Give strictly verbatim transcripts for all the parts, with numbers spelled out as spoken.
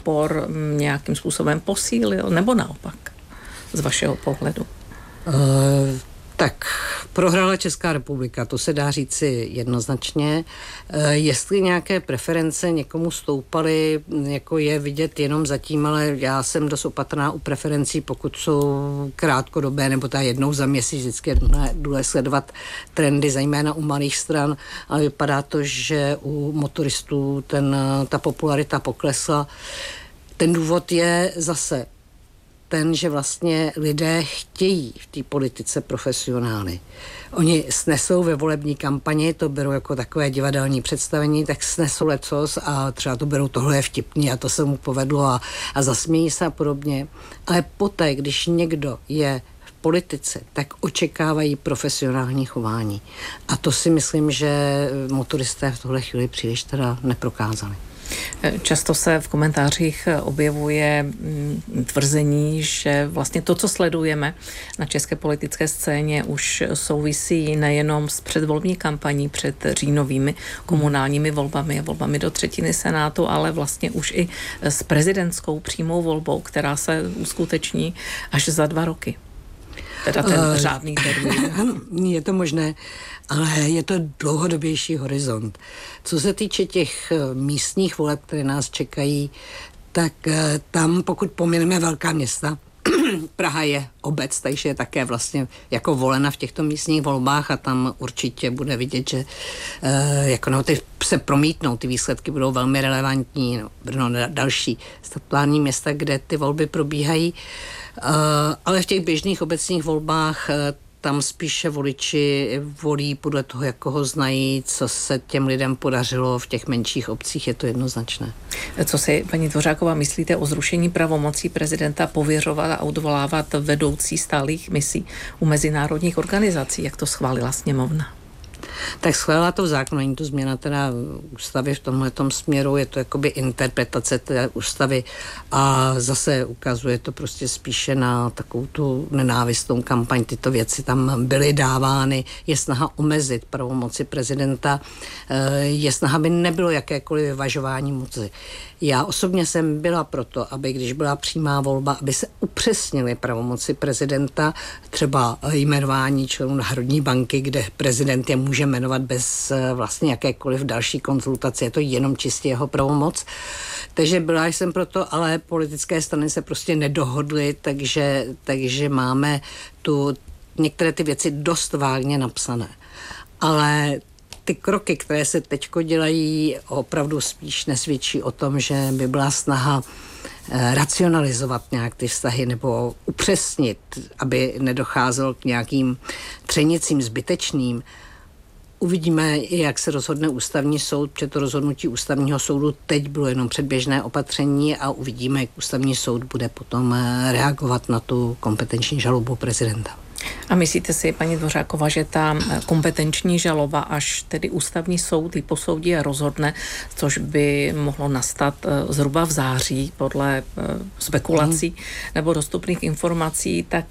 spor nějakým způsobem posílil, nebo naopak, z vašeho pohledu? Uh... Tak prohrála Česká republika, to se dá říci jednoznačně. E, jestli nějaké preference někomu stoupaly, jako je vidět jenom zatím, ale já jsem dost opatrná u preferencí, pokud jsou krátkodobé, nebo ta jednou za měsíc, vždycky je důležité sledovat trendy, zejména u malých stran, ale vypadá to, že u motoristů ten, ta popularita poklesla. Ten důvod je zase ten, že vlastně lidé chtějí v té politice profesionály. Oni snesou ve volební kampani, to berou jako takové divadelní představení, tak snesou lecos a třeba to berou, tohle je vtipný a to se mu povedlo a, a zasmějí se a podobně. Ale poté, když někdo je v politice, tak očekávají profesionální chování. A to si myslím, že motoristé v tohle chvíli příliš teda neprokázali. Často se v komentářích objevuje tvrzení, že vlastně to, co sledujeme na české politické scéně, už souvisí nejenom s předvolební kampaní před říjnovými komunálními volbami a volbami do třetiny Senátu, ale vlastně už i s prezidentskou přímou volbou, která se uskuteční až za dva roky. Teda ten uh, řádný termín. Ano, je to možné, ale je to dlouhodobější horizont. Co se týče těch místních voleb, které nás čekají, tak tam, pokud pomineme velká města, Praha je obec, takže je také vlastně jako volena v těchto místních volbách a tam určitě bude vidět, že jako no, ty se promítnou, ty výsledky budou velmi relevantní. No, Brno další statutární města, kde ty volby probíhají. Uh, ale v těch běžných obecních volbách uh, tam spíše voliči volí podle toho, jak ho znají, co se těm lidem podařilo v těch menších obcích, je to jednoznačné. Co si, paní Dvořáková, myslíte o zrušení pravomocí prezidenta pověřovat a odvolávat vedoucí stálých misí u mezinárodních organizací, jak to schválila sněmovna? Tak schválila to v zákonu, není to změna teda ústavy v tomhletom směru, je to jakoby interpretace té ústavy a zase ukazuje to prostě spíše na takovou tu nenávistnou kampaň. Tyto věci tam byly dávány, je snaha omezit pravomoci prezidenta, je snaha, aby nebylo jakékoliv vyvažování moci. Já osobně jsem byla proto, aby když byla přímá volba, aby se upřesnily pravomoci prezidenta, třeba jmenování členů Národní banky, kde prezident je může jmenovat bez vlastně jakékoliv další konzultace, je to jenom čistě jeho pravomoc. Takže byla jsem proto, ale politické strany se prostě nedohodly, takže, takže máme tu některé ty věci dost vágně napsané. Ale ty kroky, které se teďko dělají, opravdu spíš nesvědčí o tom, že by byla snaha racionalizovat nějak ty vztahy nebo upřesnit, aby nedocházelo k nějakým třenicím zbytečným. Uvidíme, jak se rozhodne ústavní soud, protože to rozhodnutí ústavního soudu teď bylo jenom předběžné opatření a uvidíme, jak ústavní soud bude potom reagovat na tu kompetenční žalobu prezidenta. A myslíte si, paní Dvořáková, že ta kompetenční žaloba, až tedy ústavní soud ji posoudí a rozhodne, což by mohlo nastat zhruba v září podle spekulací hmm. nebo dostupných informací, tak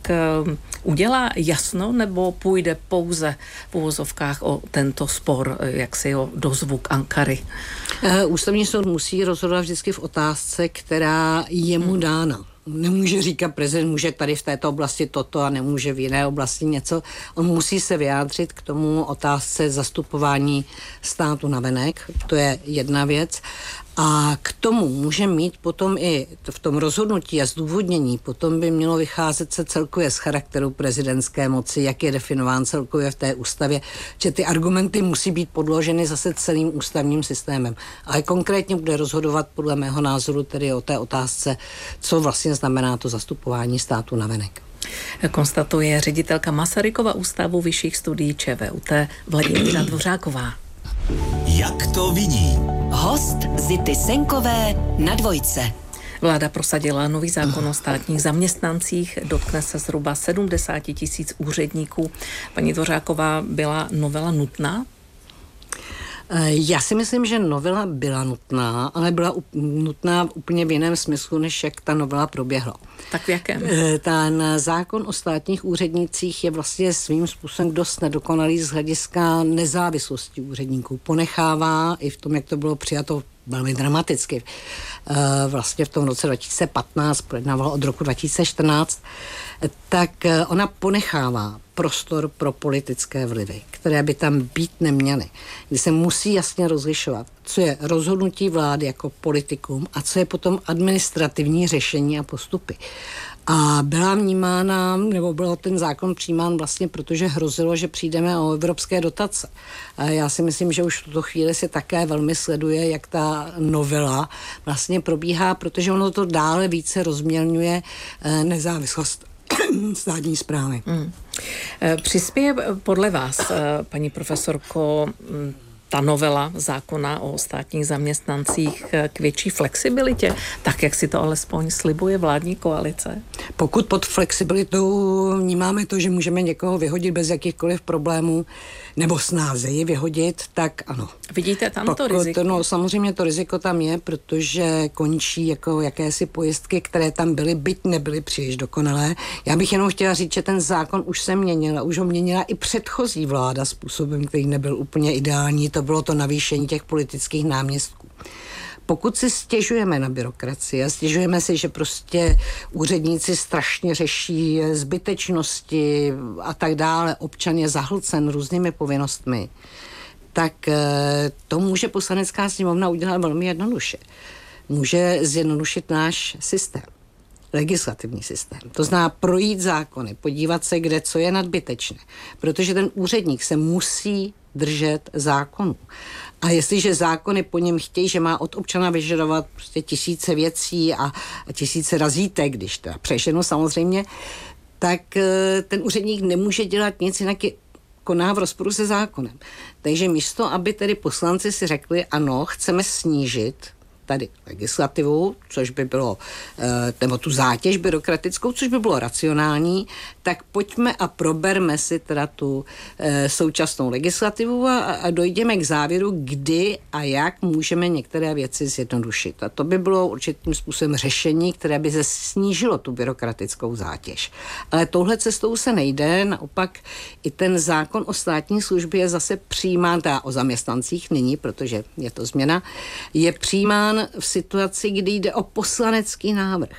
udělá jasno nebo půjde pouze v uvozovkách o tento spor, jak si o dozvuk Ankary? Ústavní soud musí rozhodovat vždycky v otázce, která je mu hmm. dána. Nemůže říkat, prezident může tady v této oblasti toto a nemůže v jiné oblasti něco. On musí se vyjádřit k tomu otázce zastupování státu navenek. To je jedna věc. A k tomu může mít potom i v tom rozhodnutí a zdůvodnění, potom by mělo vycházet se celkově z charakteru prezidentské moci, jak je definován celkově v té ústavě, že ty argumenty musí být podloženy zase celým ústavním systémem. Ale konkrétně bude rozhodovat podle mého názoru tedy o té otázce, co vlastně znamená to zastupování státu navenek. Konstatuje ředitelka Masarykova ústavu vyšších studií ČVUT Vladimíra Dvořáková. Jak to vidí? Host Zity Senkové na Dvojce. Vláda prosadila nový zákon o státních zaměstnancích, dotkne se zhruba sedmdesát tisíc úředníků. Paní Dvořáková, byla novela nutná? Já si myslím, že novela byla nutná, ale byla nutná úplně v jiném smyslu, než jak ta novela proběhla. Tak v jakém? Ten zákon o státních úřednících je vlastně svým způsobem dost nedokonalý z hlediska nezávislosti úředníků. Ponechává i v tom, jak to bylo přijato velmi dramaticky. Vlastně v tom roce dva tisíce patnáct, projednávala od roku dva tisíce čtrnáct, tak ona ponechává prostor pro politické vlivy, které by tam být neměly. Kdy se musí jasně rozlišovat, co je rozhodnutí vlády jako politikum a co je potom administrativní řešení a postupy. A byla vnímána, nebo byl ten zákon přijímán vlastně, protože hrozilo, že přijdeme o evropské dotace. A já si myslím, že už v tuto chvíli se také velmi sleduje, jak ta novela vlastně probíhá, protože ono to dále více rozmělňuje nezávislost státní správy. Hmm. Přispěje podle vás, paní profesorko, ta novela zákona o státních zaměstnancích k větší flexibilitě, tak jak si to alespoň slibuje vládní koalice? Pokud pod flexibilitou vnímáme to, že můžeme někoho vyhodit bez jakýchkoliv problémů, nebo snáze ji vyhodit, tak ano. Vidíte tam Pokud, to riziko? No, samozřejmě to riziko tam je, protože končí jako jakési pojistky, které tam byly, byť nebyly příliš dokonalé. Já bych jenom chtěla říct, že ten zákon už se měnil a už ho měnila i předchozí vláda způsobem, který nebyl úplně ideální. To bylo to navýšení těch politických náměstků. Pokud si stěžujeme na byrokracii a stěžujeme si, že prostě úředníci strašně řeší zbytečnosti a tak dále, občan je zahlcen různými povinnostmi, tak to může Poslanecká sněmovna udělat velmi jednoduše. Může zjednodušit náš systém, legislativní systém. To znamená projít zákony, podívat se, kde co je nadbytečné, protože ten úředník se musí držet zákonů. A jestliže zákony po něm chtějí, že má od občana vyžadovat prostě tisíce věcí a, a tisíce razítek, když to přešeno samozřejmě, tak ten úředník nemůže dělat nic, jinak je koná v rozporu se zákonem. Takže místo, aby tedy poslanci si řekli, ano, chceme snížit tady legislativu, což by bylo, nebo tu zátěž byrokratickou, což by bylo racionální, tak pojďme a proberme si teda tu současnou legislativu a, a dojdeme k závěru, kdy a jak můžeme některé věci zjednodušit. A to by bylo určitým způsobem řešení, které by se snížilo tu byrokratickou zátěž. Ale touhle cestou se nejde, naopak i ten zákon o státní službě je zase přijímán, teda o zaměstnancích nyní, protože je to změna, je přijímán v situaci, kdy jde o poslanecký návrh.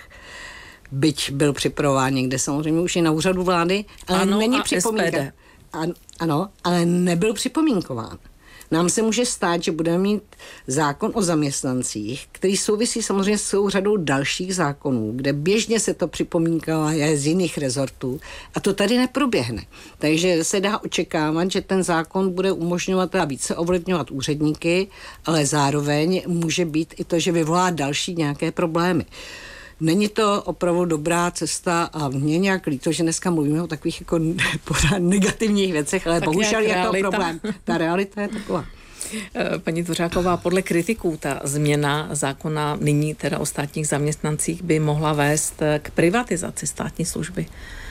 Byť byl připravován někde samozřejmě už i na úřadu vlády, ale ano, není připomínka. Ano, ale nebyl připomínkován. Nám se může stát, že budeme mít zákon o zaměstnancích, který souvisí samozřejmě s celou řadou dalších zákonů, kde běžně se to připomínkalo je z jiných rezortů a to tady neproběhne. Takže se dá očekávat, že ten zákon bude umožňovat a více ovlivňovat úředníky, ale zároveň může být i to, že vyvolá další nějaké problémy. Není to opravdu dobrá cesta a mě nějak líto, že dneska mluvíme o takových jako negativních věcech, ale tak bohužel je to problém. Ta realita je taková. Paní Dvořáková, podle kritiků ta změna zákona nyní teda o státních zaměstnancích by mohla vést k privatizaci státní služby.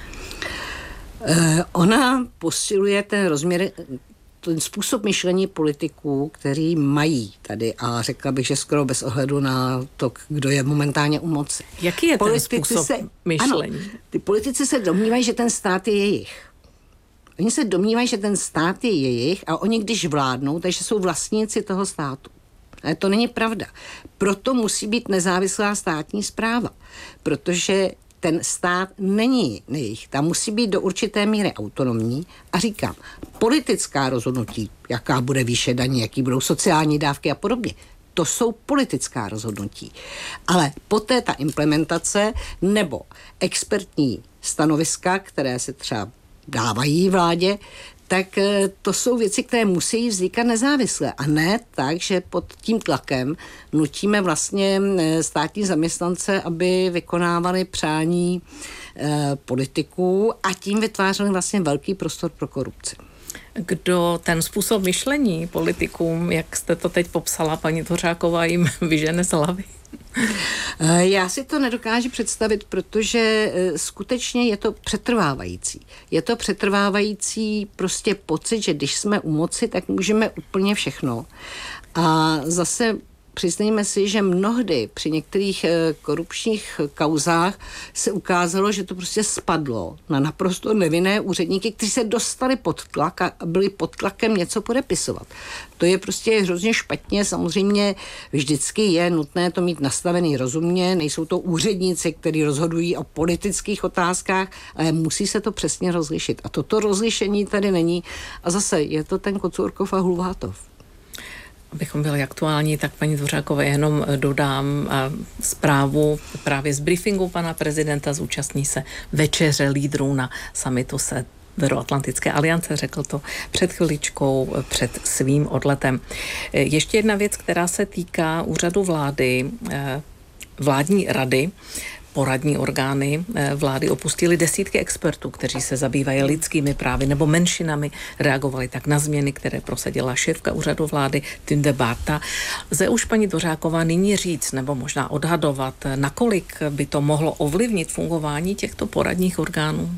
Ona posiluje ten rozměr, ten způsob myšlení politiků, který mají tady a řekla bych, že skoro bez ohledu na to, kdo je momentálně u moci. Jaký je politici ten způsob se, myšlení? Ano, ty politici se domnívají, že ten stát je jejich. Oni se domnívají, že ten stát je jejich a oni když vládnou, takže jsou vlastníci toho státu. Ale to není pravda. Proto musí být nezávislá státní správa, protože ten stát není jejich. Tam musí být do určité míry autonomní a říkám, politická rozhodnutí, jaká bude výše daní, jaký budou sociální dávky a podobně, to jsou politická rozhodnutí. Ale poté ta implementace nebo expertní stanoviska, které se třeba dávají vládě, tak to jsou věci, které musí vznikat nezávisle a ne tak, že pod tím tlakem nutíme vlastně státní zaměstnance, aby vykonávali přání eh, politiků a tím vytvářeli vlastně velký prostor pro korupci. Kdo ten způsob myšlení politikům, jak jste to teď popsala, paní Dvořáková, jim vyžene z hlavy? Já si to nedokážu představit, protože skutečně je to přetrvávající. Je to přetrvávající prostě pocit, že když jsme u moci, tak můžeme úplně všechno. A zase přiznejme si, že mnohdy při některých korupčních kauzách se ukázalo, že to prostě spadlo na naprosto nevinné úředníky, kteří se dostali pod tlak a byli pod tlakem něco podepisovat. To je prostě hrozně špatně. Samozřejmě vždycky je nutné to mít nastavený rozumně. Nejsou to úředníci, kteří rozhodují o politických otázkách, ale musí se to přesně rozlišit. A toto rozlišení tady není. A zase je to ten Kocůrkov a Hulvátov. Abychom byli aktuální, tak paní Dvořákové jenom dodám zprávu právě z briefingu pana prezidenta, zúčastní se večeře lídrů na summitu se Severoatlantické aliance, řekl to před chviličkou, před svým odletem. Ještě jedna věc, která se týká úřadu vlády, vládní rady. Poradní orgány vlády opustili desítky expertů, kteří se zabývají lidskými právy nebo menšinami, reagovali tak na změny, které prosadila šéfka úřadu vlády Tünde Barta. Lze už paní Dvořáková nyní říct, nebo možná odhadovat, nakolik by to mohlo ovlivnit fungování těchto poradních orgánů?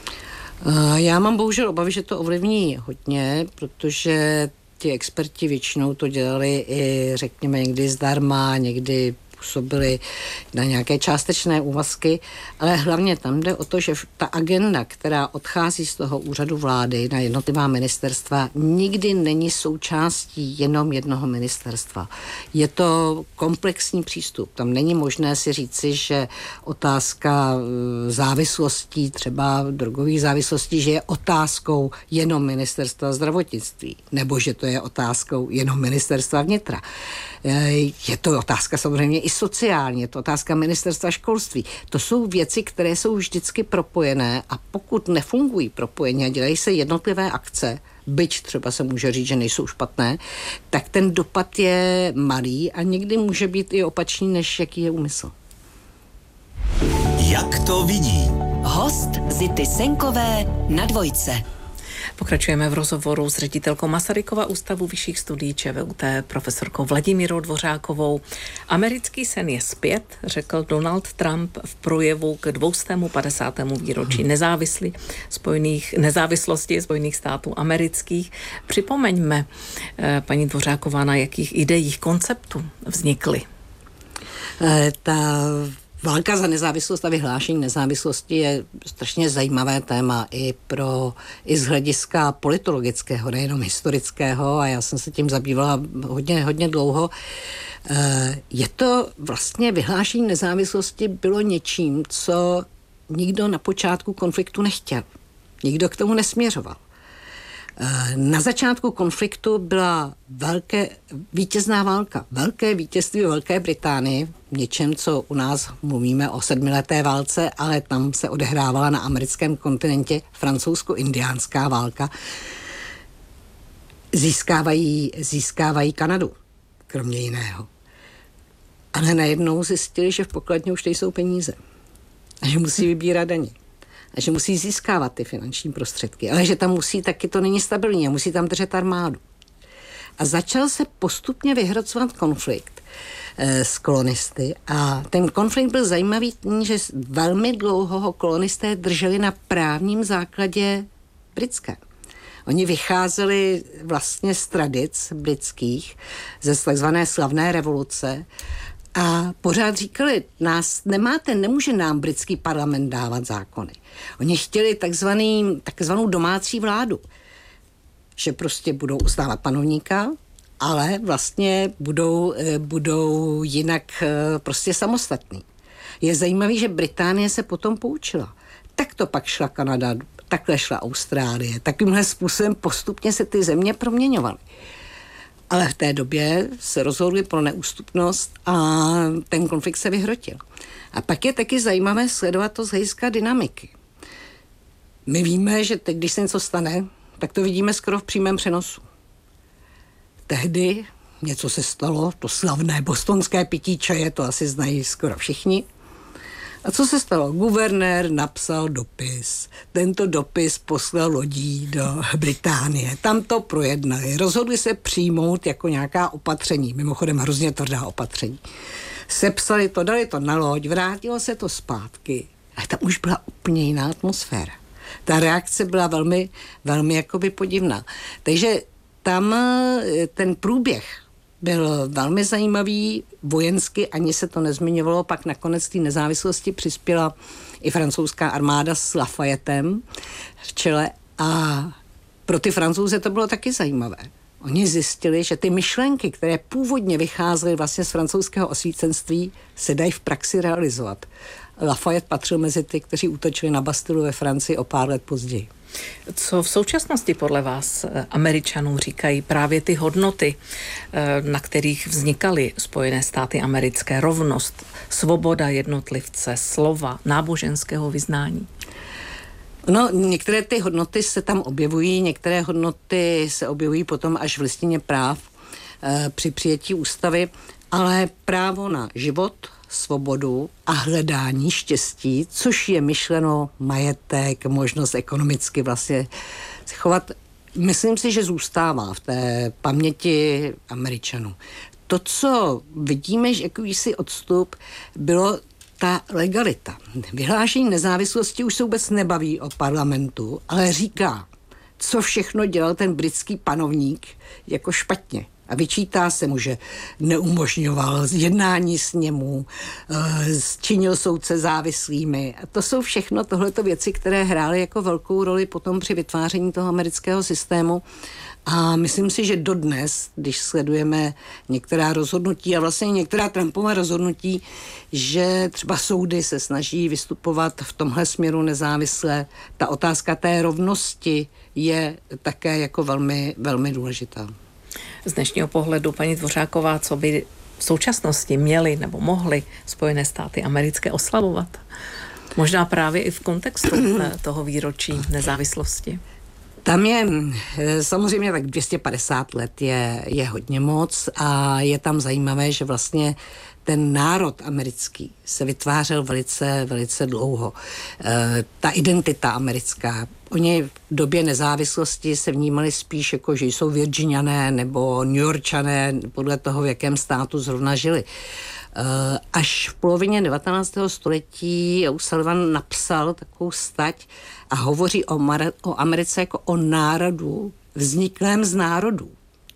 Já mám bohužel obavy, že to ovlivní hodně, protože ti experti většinou to dělali i, řekněme, někdy zdarma, někdy působili na nějaké částečné úvazky, ale hlavně tam jde o to, že ta agenda, která odchází z toho úřadu vlády na jednotlivá ministerstva, nikdy není součástí jenom jednoho ministerstva. Je to komplexní přístup. Tam není možné si říci, že otázka závislostí, třeba drogových závislostí, že je otázkou jenom ministerstva zdravotnictví, nebo že to je otázkou jenom ministerstva vnitra. Je to otázka samozřejmě i sociální, je to otázka ministerstva školství. To jsou věci, které jsou vždycky propojené a pokud nefungují propojeně a dělají se jednotlivé akce, byť třeba se může říct, že nejsou špatné, tak ten dopad je malý a někdy může být i opačný, než jaký je úmysl. Jak to vidí? Host Zity Senkové na Dvojce. Pokračujeme v rozhovoru s ředitelkou Masarykova ústavu vyšších studií ČVUT, profesorkou Vladimírou Dvořákovou. Americký sen je zpět, řekl Donald Trump v projevu k dvoustému padesátému výročí nezávislí spojených, nezávislosti Spojených států amerických. Připomeňme, paní Dvořáková, na jakých ideích, konceptů vznikly. E, ta Válka za nezávislost a vyhlášení nezávislosti je strašně zajímavé téma i pro i z hlediska politologického, nejenom historického, a já jsem se tím zabývala hodně, hodně dlouho. Je to vlastně vyhlášení nezávislosti bylo něčím, co nikdo na počátku konfliktu nechtěl. Nikdo k tomu nesměřoval. Na začátku konfliktu byla velké, vítězná válka, velké vítězství Velké Británii, něčem, co u nás mluvíme o sedmileté válce, ale tam se odehrávala na americkém kontinentě francouzsko-indiánská válka. Získávají, získávají Kanadu, kromě jiného. Ale najednou zjistili, že v pokladně už nejsou peníze a že musí vybírat daně. A že musí získávat ty finanční prostředky, ale že tam musí, taky to není stabilní, a musí tam držet armádu. A začal se postupně vyhrocovat konflikt e, s kolonisty a ten konflikt byl zajímavý tím, že velmi dlouho ho kolonisté drželi na právním základě britské. Oni vycházeli vlastně z tradic britských, ze takzvané slavné revoluce, a pořád říkali, nás nemáte, nemůže nám britský parlament dávat zákony. Oni chtěli takzvaný, takzvanou domácí vládu, že prostě budou uznávat panovníka, ale vlastně budou, budou jinak prostě samostatní. Je zajímavé, že Británie se potom poučila. Tak to pak šla Kanada, takhle šla Austrálie. Takovýmhle způsobem postupně se ty země proměňovaly. Ale v té době se rozhodli pro neústupnost a ten konflikt se vyhrotil. A pak je taky zajímavé sledovat to z hlediska dynamiky. My víme, že teď, když se něco stane, tak to vidíme skoro v přímém přenosu. Tehdy něco se stalo, to slavné bostonské pití čaje, to asi znají skoro všichni. A co se stalo? Guvernér napsal dopis. Tento dopis poslal lodí do Británie. Tam to projednali. Rozhodli se přijmout jako nějaká opatření. Mimochodem hrozně tvrdá opatření. Sepsali to, dali to na loď, vrátilo se to zpátky. A tam už byla úplně jiná atmosféra. Ta reakce byla velmi, velmi jakoby podivná. Takže tam ten průběh byl velmi zajímavý, vojensky ani se to nezmiňovalo, pak nakonec té nezávislosti přispěla i francouzská armáda s Lafayettem v čele a pro ty Francouze to bylo taky zajímavé. Oni zjistili, že ty myšlenky, které původně vycházely vlastně z francouzského osvícenství, se dají v praxi realizovat. Lafayette patřil mezi ty, kteří útočili na Bastilu ve Francii o pár let později. Co v současnosti podle vás Američanů říkají právě ty hodnoty, na kterých vznikaly Spojené státy americké? Rovnost, svoboda jednotlivce, slova, náboženského vyznání? No, některé ty hodnoty se tam objevují, některé hodnoty se objevují potom až v listině práv e, při přijetí ústavy, ale právo na život, svobodu a hledání štěstí, což je myšleno majetek, možnost ekonomicky vlastně se chovat, myslím si, že zůstává v té paměti Američanů. To, co vidíme, že jakýsi odstup, bylo ta legalita. Vyhlášení nezávislosti už se vůbec nebaví o parlamentu, ale říká, co všechno dělal ten britský panovník jako špatně. A vyčítá se mu, že neumožňoval jednání sněmu, činil soudce závislými. A to jsou všechno tohleto věci, které hrály jako velkou roli potom při vytváření toho amerického systému. A myslím si, že dodnes, když sledujeme některá rozhodnutí a vlastně některá Trumpova rozhodnutí, že třeba soudy se snaží vystupovat v tomhle směru nezávisle, ta otázka té rovnosti je také jako velmi, velmi důležitá. Z dnešního pohledu, paní Dvořáková, co by v současnosti měly nebo mohly Spojené státy americké oslavovat? Možná právě i v kontextu toho výročí nezávislosti. Tam je samozřejmě tak dvě stě padesát let je, je hodně moc a je tam zajímavé, že vlastně ten národ americký se vytvářel velice, velice dlouho. E, ta identita americká, oni v době nezávislosti se vnímali spíš jako, že jsou Virginiané nebo New Yorkčané, podle toho, v jakém státu zrovna žili. E, až v polovině devatenáctého století Sullivan napsal takovou stať a hovoří o, Mar- o Americe jako o národu vzniklém z národů.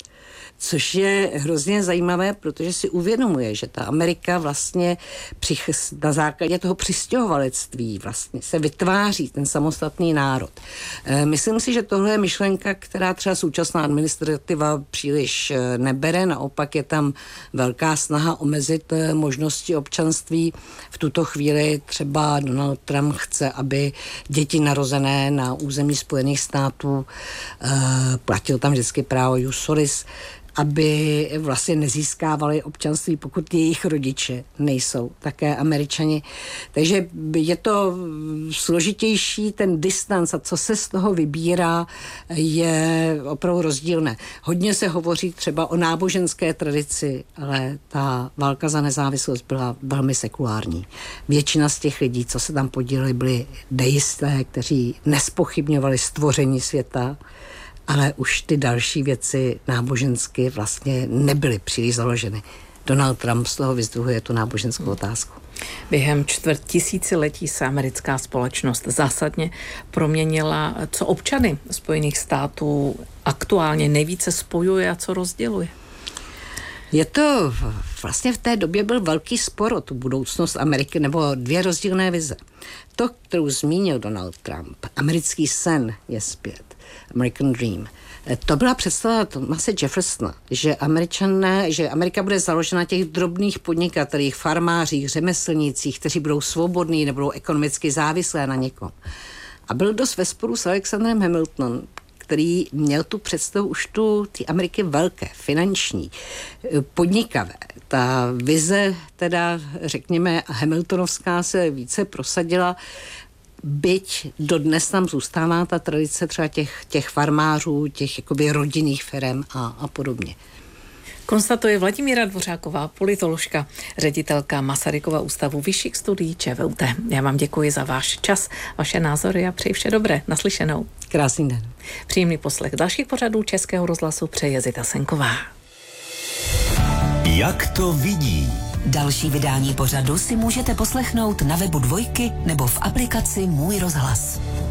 Což je hrozně zajímavé, protože si uvědomuje, že ta Amerika vlastně přich, na základě toho přistěhovalectví vlastně se vytváří ten samostatný národ. E, myslím si, že tohle je myšlenka, která třeba současná administrativa příliš nebere, naopak je tam velká snaha omezit možnosti občanství. V tuto chvíli třeba Donald Trump chce, aby děti narozené na území Spojených států, e, platil tam vždycky právo jus solis, aby vlastně nezískávali občanství, pokud jejich rodiče nejsou také Američani. Takže je to složitější, ten distanc a co se z toho vybírá, je opravdu rozdílné. Hodně se hovoří třeba o náboženské tradici, ale ta válka za nezávislost byla velmi sekulární. Většina z těch lidí, co se tam podíleli, byli deisté, kteří nespochybňovali stvoření světa, ale už ty další věci nábožensky vlastně nebyly příliš založeny. Donald Trump z toho vyzdvihuje tu náboženskou otázku. Během čtvrt tisíciletí se americká společnost zásadně proměnila. Co občany Spojených států aktuálně nejvíce spojuje a co rozděluje? Je to, vlastně v té době byl velký spor o tu budoucnost Ameriky, nebo dvě rozdílné vize. To, kterou zmínil Donald Trump, americký sen je zpět, American Dream. To byla představa Thomase Jeffersona, že Američané, že Amerika bude založena na těch drobných podnikatelích, farmářích, řemeslnících, kteří budou svobodní, nebudou ekonomicky závislé na někom. A byl dost ve sporu s Alexandrem Hamiltonem, který měl tu představu už tu ty Ameriky velké, finanční, podnikavé. Ta vize, teda řekněme Hamiltonovská, se více prosadila, byť dodnes tam zůstává ta tradice třeba těch, těch farmářů, těch jakoby rodinných firem a, a podobně. Konstatuje Vladimíra Dvořáková, politoložka, ředitelka Masarykova ústavu vyšších studií ČVUT. Já vám děkuji za váš čas, vaše názory a přeji vše dobré. Naslyšenou. Krásný den. Příjemný poslech dalších pořadů Českého rozhlasu přeje Zita Senková. Jak to vidí? Další vydání pořadu si můžete poslechnout na webu Dvojky nebo v aplikaci Můj rozhlas.